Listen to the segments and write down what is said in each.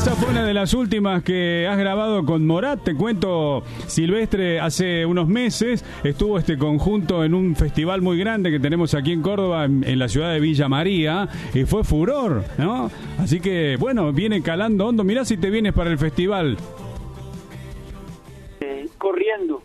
Esa fue una de las últimas que has grabado con Morat. Te cuento, Silvestre, hace unos meses estuvo este conjunto en un festival muy grande que tenemos aquí en Córdoba, en la ciudad de Villa María, y fue furor, ¿no? Así que, bueno, viene calando hondo. Mirá si te vienes para el festival. Corriendo.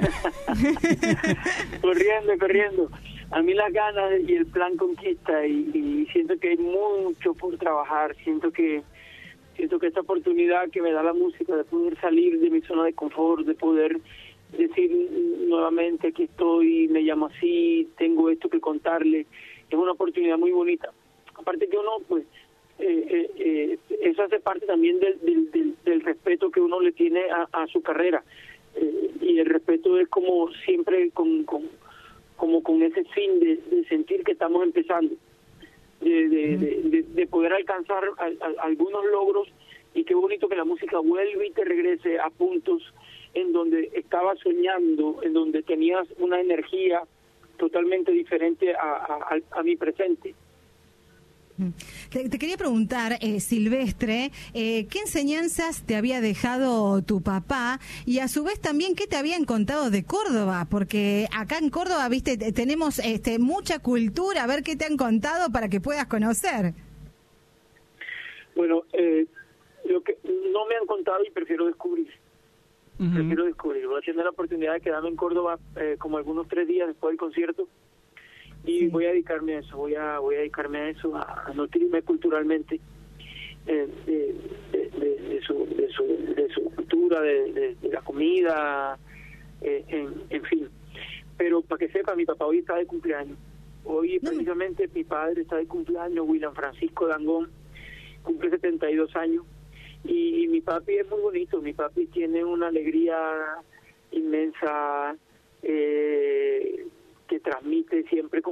corriendo. A mí las ganas y el plan conquista y siento que hay mucho por trabajar. Siento que esta oportunidad que me da la música de poder salir de mi zona de confort, de poder decir nuevamente aquí estoy, me llamo así, tengo esto que contarle, es una oportunidad muy bonita. Aparte que uno, pues, eso hace parte también del respeto que uno le tiene a su carrera. Y el respeto es como siempre con ese fin de sentir que estamos empezando. De poder alcanzar algunos logros, y qué bonito que la música vuelve y te regrese a puntos en donde estabas soñando, en donde tenías una energía totalmente diferente a mi presente. Te quería preguntar, Silvestre, ¿qué enseñanzas te había dejado tu papá? Y a su vez también, ¿qué te habían contado de Córdoba? Porque acá en Córdoba, viste, tenemos mucha cultura. A ver qué te han contado para que puedas conocer. Bueno, lo que no me han contado y prefiero descubrir. Voy a tener la oportunidad de quedarme en Córdoba como algunos 3 días después del concierto. Y voy a dedicarme a eso, voy a dedicarme a eso, a nutrirme culturalmente de su cultura, de la comida, en fin. Pero para que sepa, mi papá hoy está de cumpleaños. Hoy precisamente mi padre está de cumpleaños, William Francisco Dangón, cumple 72 años. Y mi papi es muy bonito, mi papi tiene una alegría inmensa, que transmite siempre